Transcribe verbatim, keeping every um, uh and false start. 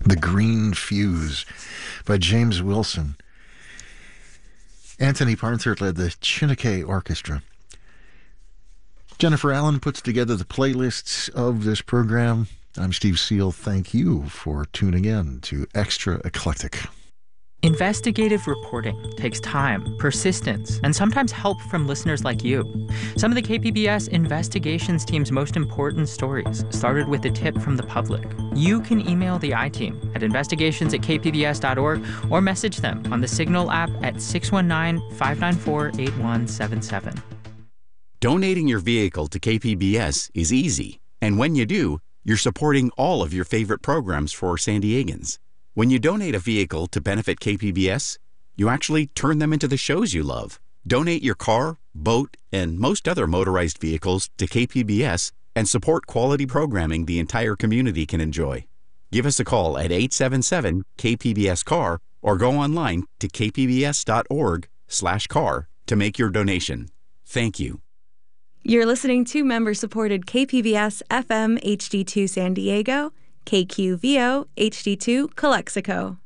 The Green Fuse by James Wilson. Anthony Parnthert led the Chineke Orchestra. Jennifer Allen puts together the playlists of this program. I'm Steve Seal. Thank you for tuning in to Extra Eclectic. Investigative reporting takes time, persistence, and sometimes help from listeners like you. Some of the K P B S investigations team's most important stories started with a tip from the public. You can email the I-Team at investigations at k p b s dot org or message them on the Signal app at six one nine, five nine four, eight one seven seven. Donating your vehicle to K P B S is easy, and when you do, you're supporting all of your favorite programs for San Diegans. When you donate a vehicle to benefit K P B S, you actually turn them into the shows you love. Donate your car, boat, and most other motorized vehicles to K P B S and support quality programming the entire community can enjoy. Give us a call at eight seven seven K P B S C A R or go online to k p b s dot org slash car to make your donation. Thank you. You're listening to member-supported K P B S F M H D two San Diego, K Q V O H D two Calexico.